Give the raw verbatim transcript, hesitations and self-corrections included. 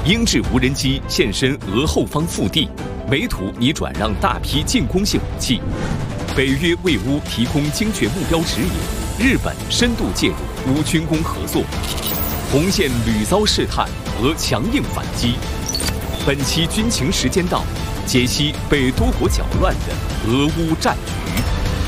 英制无人机现身俄后方腹地，美土拟转让大批进攻性武器。北约为乌提供精确目标指引，日本深度介入乌军工合作。红线屡遭试探，俄强硬反击。本期军情时间到，解析被多国搅乱的俄乌战局。